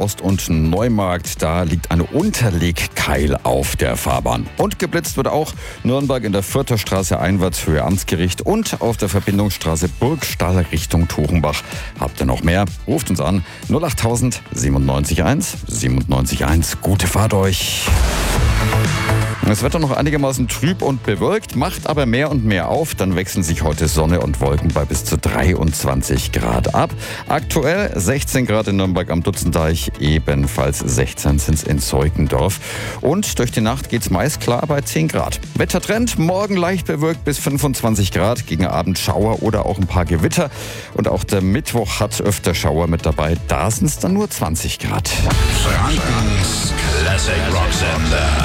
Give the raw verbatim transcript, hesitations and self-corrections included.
Ost- und Neumarkt. Da liegt eine Unterlegkeil auf der Fahrbahn. Und geblitzt wird auch Nürnberg in der Fürther Straße einwärts Höhe Amtsgericht und auf der Verbindungsstraße Burgstall Richtung Tuchenbach. Habt ihr noch mehr? Ruft uns an null achttausend siebenundneunzig eins siebenundneunzig eins. Gute Fahrt euch! Das Wetter noch einigermaßen trüb und bewölkt, macht aber mehr und mehr auf. Dann wechseln sich heute Sonne und Wolken bei bis zu dreiundzwanzig Grad ab. Aktuell sechzehn Grad in Nürnberg am Dutzendeich, ebenfalls sechzehn sind es in Zeukendorf. Und durch die Nacht geht's meist klar bei zehn Grad. Wettertrend, morgen leicht bewölkt bis fünfundzwanzig Grad, gegen Abend Schauer oder auch ein paar Gewitter. Und auch der Mittwoch hat öfter Schauer mit dabei, da sind es dann nur zwanzig Grad. Frankens Classic Rock Sender.